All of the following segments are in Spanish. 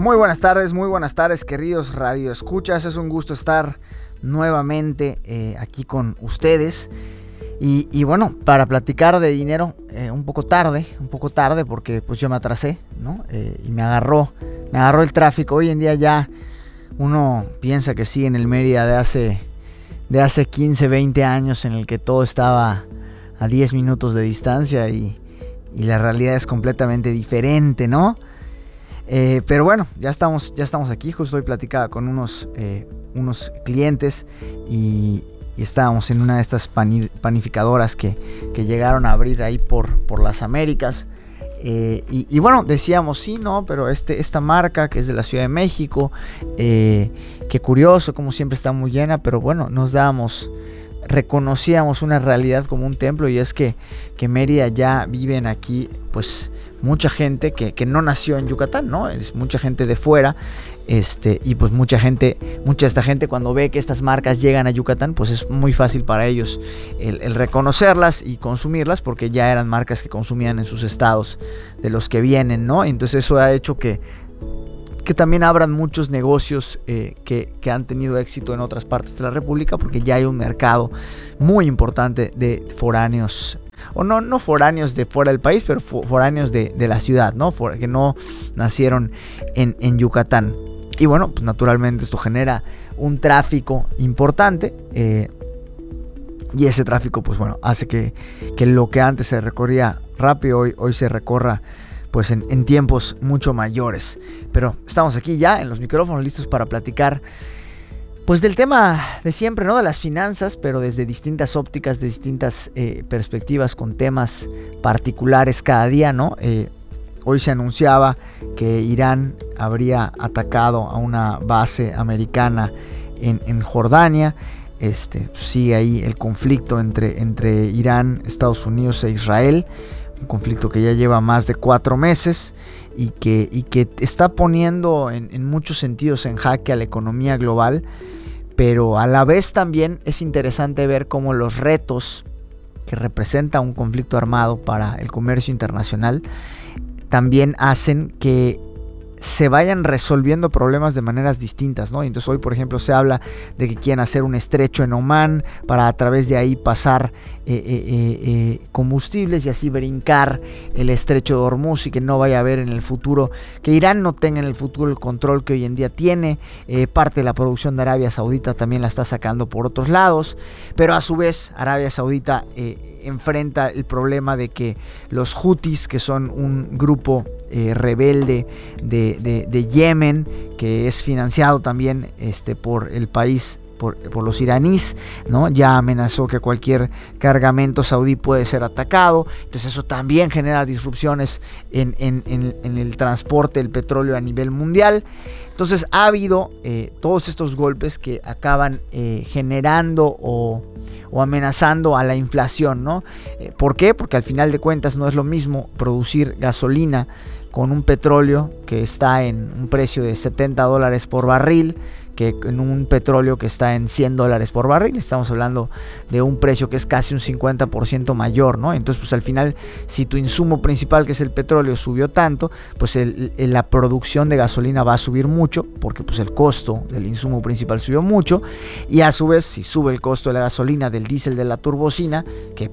Muy buenas tardes, queridos radioescuchas. Es un gusto estar nuevamente aquí con ustedes. Y bueno, para platicar de dinero un poco tarde porque pues yo me atrasé, ¿no? Y me agarró el tráfico. Hoy en día ya uno piensa que sí, en el Mérida de hace 15, 20 años, en el que todo estaba a 10 minutos de distancia y la realidad es completamente diferente, ¿no? Pero bueno, ya estamos aquí. Justo hoy platicaba con unos clientes y estábamos en una de estas panificadoras que llegaron a abrir ahí por las Américas. Y bueno, decíamos, sí, no, pero esta marca que es de la Ciudad de México, qué curioso, como siempre está muy llena, pero bueno, reconocíamos una realidad como un templo, y es que Mérida ya viven aquí pues mucha gente que no nació en Yucatán, ¿no? Es mucha gente de fuera, y pues mucha de esta gente, cuando ve que estas marcas llegan a Yucatán, pues es muy fácil para ellos el reconocerlas y consumirlas, porque ya eran marcas que consumían en sus estados de los que vienen, ¿no? Entonces eso ha hecho que también abran muchos negocios que han tenido éxito en otras partes de la República, porque ya hay un mercado muy importante de foráneos, o no foráneos de fuera del país, pero foráneos de la ciudad, ¿no? Que no nacieron en Yucatán. Y bueno, pues naturalmente esto genera un tráfico importante, y ese tráfico pues bueno, hace que lo que antes se recorría rápido, hoy se recorra pues en tiempos mucho mayores. Pero estamos aquí ya en los micrófonos listos para platicar pues del tema de siempre, ¿no? De las finanzas, pero desde distintas ópticas, de distintas perspectivas, con temas particulares cada día, ¿no? Hoy se anunciaba que Irán habría atacado a una base americana en Jordania. Sigue ahí el conflicto entre Irán, Estados Unidos e Israel. Un conflicto que ya lleva más de 4 meses y que está poniendo en muchos sentidos en jaque a la economía global, pero a la vez también es interesante ver cómo los retos que representa un conflicto armado para el comercio internacional también hacen que se vayan resolviendo problemas de maneras distintas, ¿no? Entonces hoy, por ejemplo, se habla de que quieren hacer un estrecho en Omán para a través de ahí pasar combustibles y así brincar el estrecho de Hormuz, y que no vaya a haber en el futuro, que Irán no tenga en el futuro el control que hoy en día tiene. Parte de la producción de Arabia Saudita también la está sacando por otros lados, pero a su vez Arabia Saudita enfrenta el problema de que los Houthis, que son un grupo rebelde de Yemen, que es financiado también por el país, por los iraníes, ¿no? Ya amenazó que cualquier cargamento saudí puede ser atacado. Entonces eso también genera disrupciones en el transporte del petróleo a nivel mundial. Entonces ha habido todos estos golpes que acaban generando o amenazando a la inflación, ¿no? ¿Por qué? Porque al final de cuentas no es lo mismo producir gasolina con un petróleo que está en un precio de $70 por barril, que en un petróleo que está en $100 por barril. Estamos hablando de un precio que es casi un 50% mayor, ¿no? Entonces, pues al final, si tu insumo principal, que es el petróleo, subió tanto, pues la producción de gasolina va a subir mucho, porque pues el costo del insumo principal subió mucho. Y a su vez, si sube el costo de la gasolina, del diésel, de la turbocina, que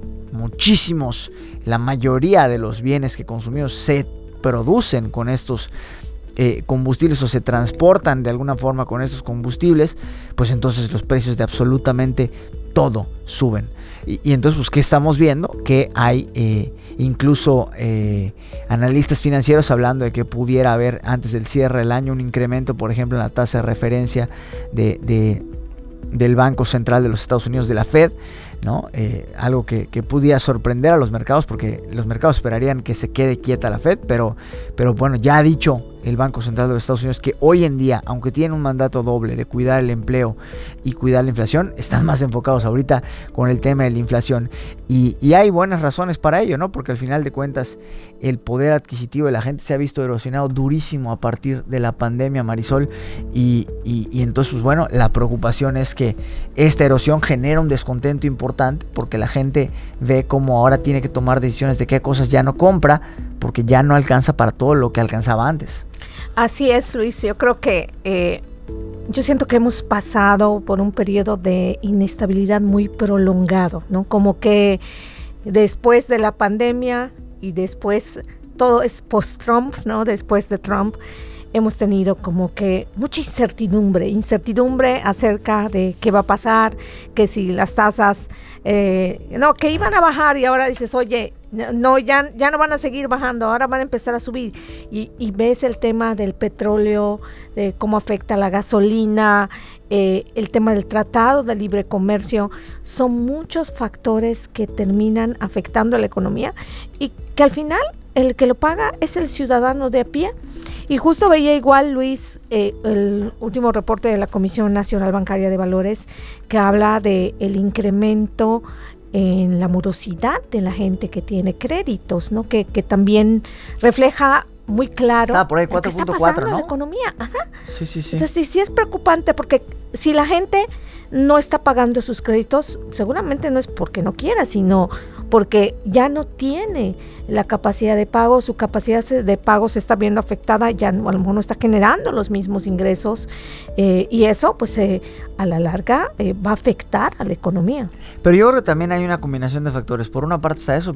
la mayoría de los bienes que consumimos se producen con estos combustibles o se transportan de alguna forma con estos combustibles, pues entonces los precios de absolutamente todo suben. Y entonces, pues, ¿qué estamos viendo? Que hay incluso analistas financieros hablando de que pudiera haber antes del cierre del año un incremento, por ejemplo, en la tasa de referencia del Banco Central de los Estados Unidos, de la Fed, ¿no? Algo que pudiera sorprender a los mercados, porque los mercados esperarían que se quede quieta la Fed, pero bueno, ya ha dicho el Banco Central de los Estados Unidos que hoy en día, aunque tienen un mandato doble de cuidar el empleo y cuidar la inflación, están más enfocados ahorita con el tema de la inflación, y hay buenas razones para ello, ¿no? Porque al final de cuentas el poder adquisitivo de la gente se ha visto erosionado durísimo a partir de la pandemia, Marisol, y entonces, pues bueno, la preocupación es que esta erosión genera un descontento importante, porque la gente ve cómo ahora tiene que tomar decisiones de qué cosas ya no compra, porque ya no alcanza para todo lo que alcanzaba antes. Así es, Luis. Yo creo que yo siento que hemos pasado por un periodo de inestabilidad muy prolongado, ¿no? Como que después de la pandemia y después todo es post-Trump, ¿no? Después de Trump hemos tenido como que mucha incertidumbre acerca de qué va a pasar, que si las tasas, que iban a bajar y ahora dices, oye, no, ya no van a seguir bajando, ahora van a empezar a subir. Y ves el tema del petróleo, de cómo afecta la gasolina, el tema del tratado de libre comercio. Son muchos factores que terminan afectando a la economía y que al final el que lo paga es el ciudadano de a pie. Y justo veía igual, Luis, el último reporte de la Comisión Nacional Bancaria de Valores que habla de el incremento en la morosidad de la gente que tiene créditos, ¿no? Que también refleja muy claro Está por ahí lo que está 4.4, pasando ¿no? en la economía. Ajá. Sí. Entonces, sí es preocupante porque si la gente no está pagando sus créditos, seguramente no es porque no quiera, sino porque ya no tiene la capacidad de pago, su capacidad de pago se está viendo afectada, ya a lo mejor no está generando los mismos ingresos y eso pues a la larga va a afectar a la economía. Pero yo creo que también hay una combinación de factores. Por una parte está eso,